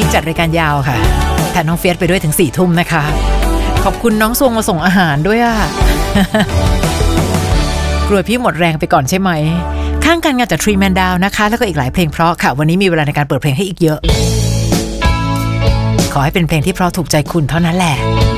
จัดรายการยาวค่ะแทนน้องเฟียสไปด้วยถึง4 ทุ่มนะคะขอบคุณน้องซวงมาส่งอาหารด้วยอ่ะ กลัวพี่หมดแรงไปก่อนใช่ไหมข้างกันงานจาก Tree Man Down นะคะแล้วก็อีกหลายเพลงเพราะค่ะวันนี้มีเวลาในการเปิดเพลงให้อีกเยอะขอให้เป็นเพลงที่เพราะถูกใจคุณเท่านั้นแหละ